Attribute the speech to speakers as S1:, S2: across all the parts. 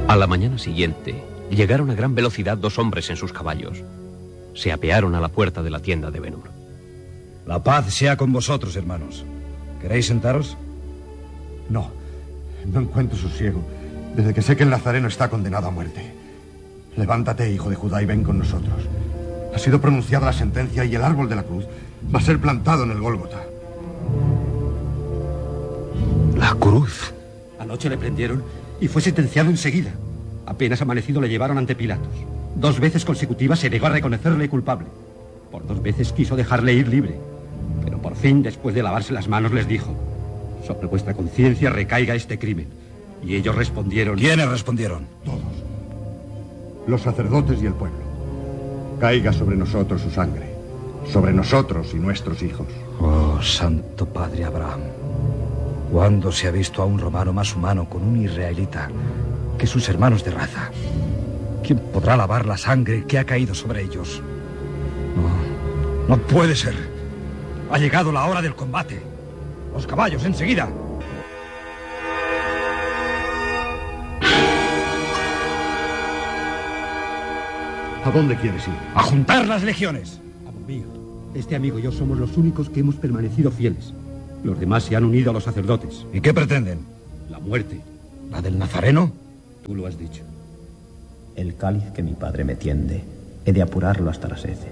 S1: A la mañana siguiente, llegaron a gran velocidad 2 hombres en sus caballos. Se apearon a la puerta de la tienda de Ben-Hur.
S2: La paz sea con vosotros, hermanos. ¿Queréis sentaros?
S3: No encuentro sosiego desde que sé que el nazareno está condenado a muerte. Levántate, hijo de Judá, y ven con nosotros. Ha sido pronunciada la sentencia y el árbol de la cruz va a ser plantado en el Gólgota.
S2: La cruz.
S4: Anoche le prendieron y fue sentenciado enseguida. Apenas amanecido le llevaron ante Pilatos. 2 veces consecutivas se negó a reconocerle culpable. Por 2 veces quiso dejarle ir libre. Pero por fin, después de lavarse las manos, les dijo: sobre vuestra conciencia recaiga este crimen. Y ellos respondieron...
S2: ¿Quiénes respondieron?
S3: Todos. Los sacerdotes y el pueblo. Caiga sobre nosotros su sangre. Sobre nosotros y nuestros hijos.
S2: Oh, Santo Padre Abraham. ¿Cuándo se ha visto a un romano más humano con un israelita que sus hermanos de raza? ¿Quién podrá lavar la sangre que ha caído sobre ellos? No puede ser. Ha llegado la hora del combate. Los caballos, enseguida.
S3: ¿A dónde quieres ir?
S2: ¡A juntar las legiones!
S4: Amo mío, este amigo y yo somos los únicos que hemos permanecido fieles. Los demás se han unido a los sacerdotes.
S2: ¿Y qué pretenden?
S4: La muerte.
S2: ¿La del Nazareno?
S4: Tú lo has dicho.
S5: El cáliz que mi padre me tiende, he de apurarlo hasta las heces.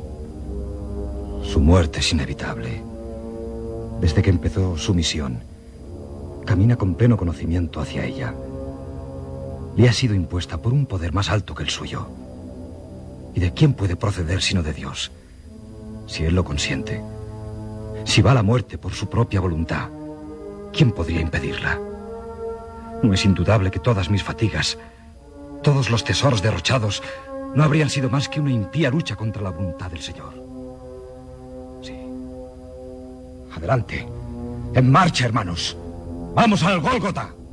S2: Su muerte es inevitable. Desde que empezó su misión, camina con pleno conocimiento hacia ella. Le ha sido impuesta por un poder más alto que el suyo. ¿Y de quién puede proceder sino de Dios? Si Él lo consiente. Si va a la muerte por su propia voluntad, ¿quién podría impedirla? No es indudable que todas mis fatigas, todos los tesoros derrochados, no habrían sido más que una impía lucha contra la voluntad del Señor. Sí. Adelante. En marcha, hermanos. ¡Vamos al Gólgota!